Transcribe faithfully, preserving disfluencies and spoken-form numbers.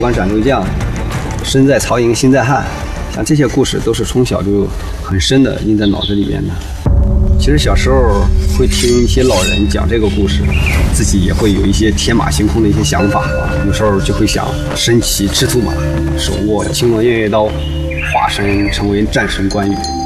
关斩六将，身在曹营心在汉，像这些故事都是从小就很深的印在脑子里面的。其实小时候会听一些老人讲这个故事，自己也会有一些天马行空的一些想法，有时候就会想身骑赤兔马，手握青龙偃月刀，化身成为战神关羽。